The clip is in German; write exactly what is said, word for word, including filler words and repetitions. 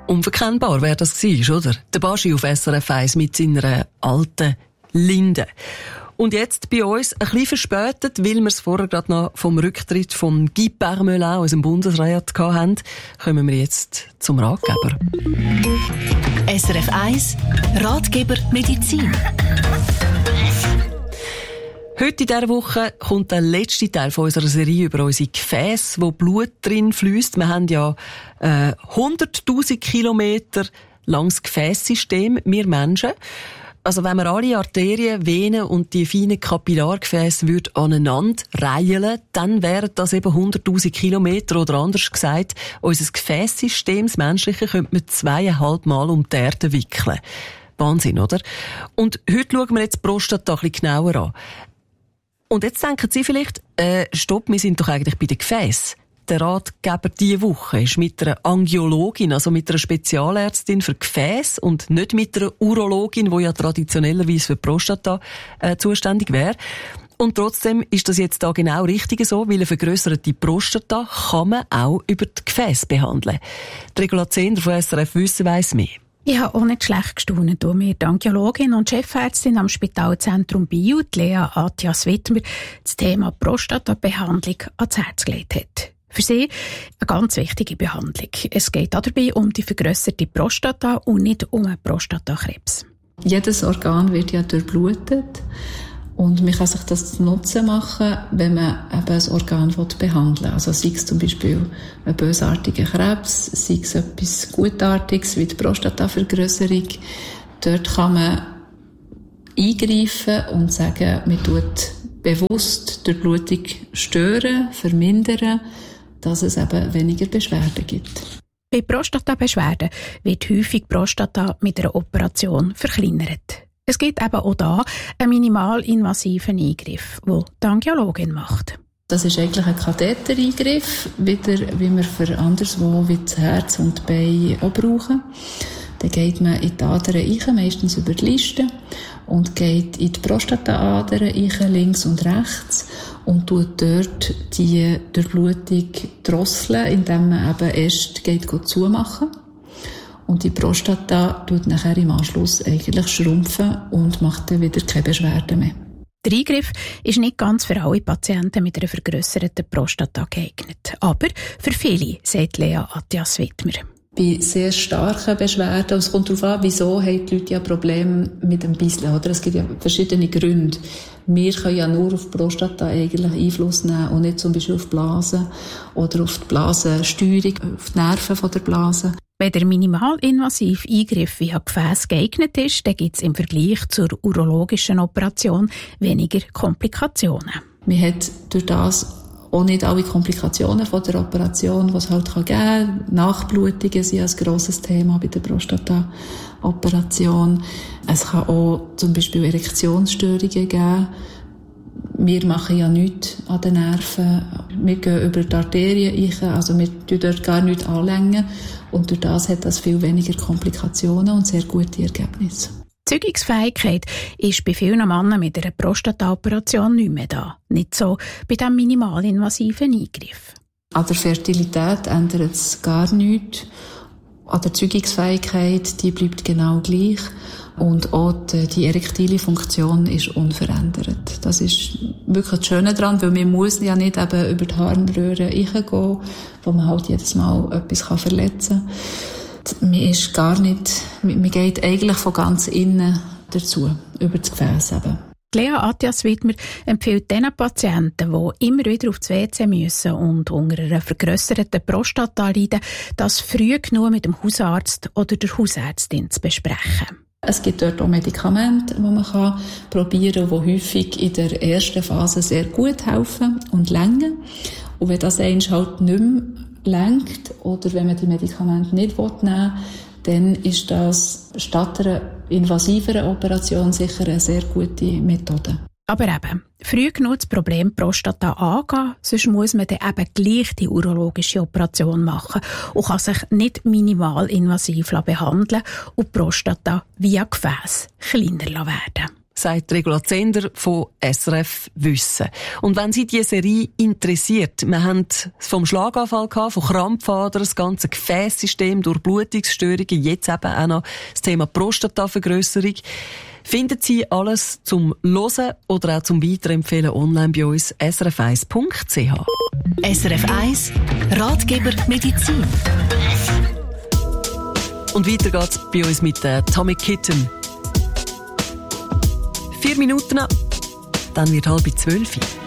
Unverkennbar wäre das gewesen, oder? Der Baschi auf S R F eins mit seiner alten Linde. Und jetzt bei uns, ein bisschen verspätet, weil wir es vorher gerade noch vom Rücktritt von Guy Parmelin, unserem Bundesrat, hatten, kommen wir jetzt zum Ratgeber. S R F eins Ratgeber Medizin. Heute in dieser Woche kommt der letzte Teil von unserer Serie über unsere Gefäße, wo Blut drin fließt. Wir haben ja äh, hunderttausend Kilometer langes Gefäßsystem, wir Menschen. Also wenn man alle Arterien, Venen und die feinen Kapillargefäße würde aneinander reihen, dann wären das eben hunderttausend Kilometer, oder anders gesagt, unser Gefäßsystem, das menschliche, könnte man zweieinhalb Mal um die Erde wickeln. Wahnsinn, oder? Und heute schauen wir jetzt die Prostata ein bisschen genauer an. Und jetzt denken Sie vielleicht, äh, stopp, wir sind doch eigentlich bei den Gefäßen. Der Ratgeber diese Woche ist mit einer Angiologin, also mit einer Spezialärztin für Gefäße und nicht mit einer Urologin, die ja traditionellerweise für die Prostata äh, zuständig wäre. Und trotzdem ist das jetzt da genau richtig so, weil eine vergrösserte Prostata kann man auch über die Gefäße behandeln. Die Regula Zehnder von S R F Wissen weiss mehr. Ich habe auch nicht schlecht gestaunt, als mir die Angiologin und Chefärztin am Spitalzentrum Biel, Lea Attias-Wittmer, das Thema Prostatabehandlung ans Herz gelegt hat. Für sie eine ganz wichtige Behandlung. Es geht dabei um die vergrösserte Prostata und nicht um einen Prostatakrebs. Jedes Organ wird ja durchblutet und man kann sich das zunutze machen, wenn man eben ein Organ behandeln will. Also sei es zum Beispiel ein bösartiger Krebs, sei es etwas Gutartiges wie die Prostatavergrösserung. Dort kann man eingreifen und sagen, man tut bewusst die Blutung stören, vermindern, dass es eben weniger Beschwerden gibt. Bei Prostatabeschwerden wird häufig die Prostata mit einer Operation verkleinert. Es gibt eben auch da einen minimalinvasiven Eingriff, den die Angiologin macht. Das ist eigentlich ein Kathetereingriff, wieder wie wir für anderswo wie das Herz und die Beine auch brauchen. Dann geht man in die Adern rein, meistens über die Liste, und geht in die Prostataadern rein, links und rechts, und tut dort die Durchblutung drosseln, indem man eben erst geht zumachen. Und die Prostata tut nachher im Anschluss eigentlich schrumpfen und macht dann wieder keine Beschwerden mehr. Der Eingriff ist nicht ganz für alle Patienten mit einer vergrösserten Prostata geeignet. Aber für viele, sagt Lea Attias-Wittmer. Bei sehr starken Beschwerden, es kommt darauf an, wieso haben die Leute ja Probleme mit dem Bisseln, oder? Es gibt ja verschiedene Gründe. Wir können ja nur auf die Prostata eigentlich Einfluss nehmen und nicht zum Beispiel auf die Blase oder auf die Blasensteuerung, auf die Nerven von der Blase. Wenn der minimalinvasive Eingriff via Gefäß geeignet ist, dann gibt es im Vergleich zur urologischen Operation weniger Komplikationen. Man hat durch das auch nicht alle Komplikationen von der Operation, die es halt geben kann. Nachblutungen sind ein grosses Thema bei der Prostata-Operation. Es kann auch zum Beispiel Erektionsstörungen geben. Wir machen ja nichts an den Nerven. Wir gehen über die Arterien rein, also wir tun dort gar nichts anlängen. Und durch das hat das viel weniger Komplikationen und sehr gute Ergebnisse. Die Zeugungsfähigkeit ist bei vielen Männern mit einer Prostata-Operation nicht mehr da. Nicht so bei diesem minimalinvasiven Eingriff. An der Fertilität ändert es gar nichts. An der Zeugungsfähigkeit, die bleibt genau gleich. Und auch die, die erektile Funktion ist unverändert. Das ist wirklich das Schöne daran, weil man muss ja nicht eben über die Harnröhre reingehen, wo man halt jedes Mal etwas verletzen kann. Man ist gar nicht, man geht eigentlich von ganz innen dazu, über das Gefäß eben. Lea Attias-Wittmer empfiehlt den Patienten, die immer wieder auf das W C müssen und unter einer vergrösserten Prostata leiden, das früh genug mit dem Hausarzt oder der Hausärztin zu besprechen. Es gibt dort auch Medikamente, die man kann probieren kann, die häufig in der ersten Phase sehr gut helfen und länger. Und wenn das einmal halt nicht mehr lenkt oder wenn man die Medikamente nicht nehmen will, dann ist das statt einer invasiveren Operation sicher eine sehr gute Methode. Aber eben, früh genug das Problem Prostata angehen, sonst muss man dann eben gleich die urologische Operation machen und kann sich nicht minimalinvasiv behandeln und die Prostata via Gefäß kleiner werden. sagt Regula Zender von S R F Wissen. Und wenn Sie diese Serie interessiert, wir haben vom Schlaganfall gehabt, von Krampfadern, das ganze Gefäßsystem, durch Blutungsstörungen, jetzt eben auch noch das Thema Prostatavergrösserung. Finden Sie alles zum Hören oder auch zum Weiterempfehlen online bei uns s r f eins punkt c h. S R F eins Ratgeber Medizin. Und weiter geht's bei uns mit äh, Tommy Kitten. Vier Minuten, dann wird halb zwölf.